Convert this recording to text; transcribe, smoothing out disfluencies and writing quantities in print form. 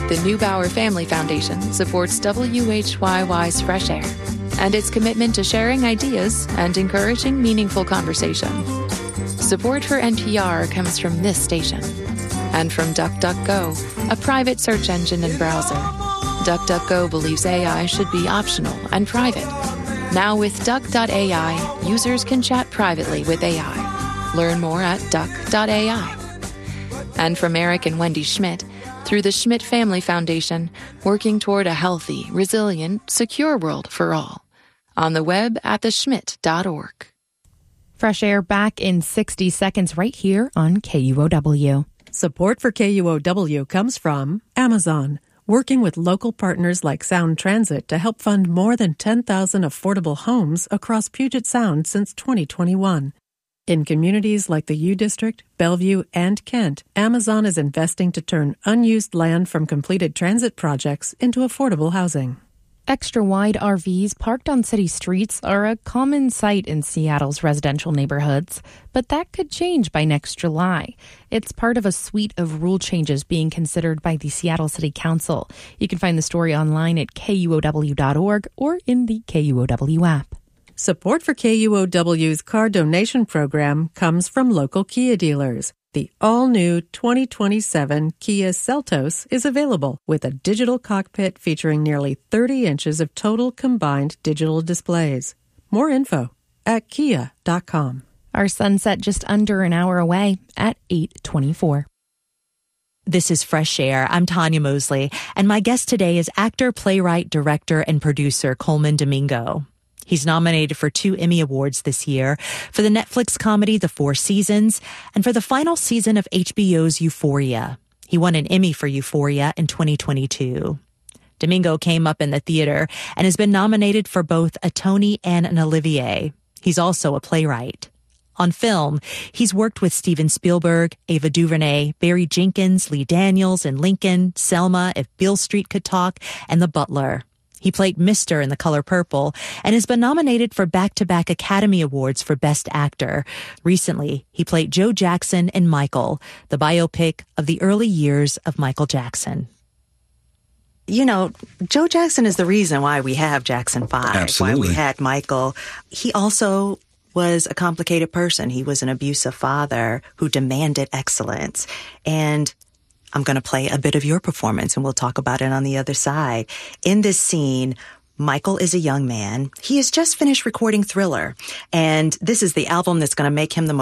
The Neubauer Family Foundation supports WHYY's Fresh Air and its commitment to sharing ideas and encouraging meaningful conversation. Support for NPR comes from this station and from DuckDuckGo, a private search engine and browser. DuckDuckGo believes AI should be optional and private. Now with Duck.ai, users can chat privately with AI. Learn more at Duck.ai. And from Eric and Wendy Schmidt, through the Schmidt Family Foundation, working toward a healthy, resilient, secure world for all. On the web at theschmidt.org. Fresh Air back in 60 seconds right here on KUOW. Support for KUOW comes from Amazon, working with local partners like Sound Transit to help fund more than 10,000 affordable homes across Puget Sound since 2021. In communities like the U District, Bellevue, and Kent, Amazon is investing to turn unused land from completed transit projects into affordable housing. Extra-wide RVs parked on city streets are a common sight in Seattle's residential neighborhoods, but that could change by next July. It's part of a suite of rule changes being considered by the Seattle City Council. You can find the story online at KUOW.org or in the KUOW app. Support for KUOW's car donation program comes from local Kia dealers. The all-new 2027 Kia Seltos is available with a digital cockpit featuring nearly 30 inches of total combined digital displays. More info at kia.com. Our sunset just under an hour away at 8:24. This is Fresh Air. I'm Tanya Mosley, and my guest today is actor, playwright, director, and producer Colman Domingo. He's nominated for 2 Emmy Awards this year for the Netflix comedy The Four Seasons and for the final season of HBO's Euphoria. He won an Emmy for Euphoria in 2022. Domingo came up in the theater and has been nominated for both a Tony and an Olivier. He's also a playwright. On film, he's worked with Steven Spielberg, Ava DuVernay, Barry Jenkins, Lee Daniels in Lincoln, Selma, If Beale Street Could Talk, and The Butler. He played Mr. in The Color Purple and has been nominated for back-to-back Academy Awards for Best Actor. Recently, he played Joe Jackson in Michael, the biopic of the early years of Michael Jackson. You know, Joe Jackson is the reason why we have Jackson 5, Absolutely. why we had Michael. He also was a complicated person. He was an abusive father who demanded excellence. And I'm going to play a bit of your performance, and we'll talk about it on the other side. In this scene, Michael is a young man. He has just finished recording Thriller, and this is the album that's going to make him the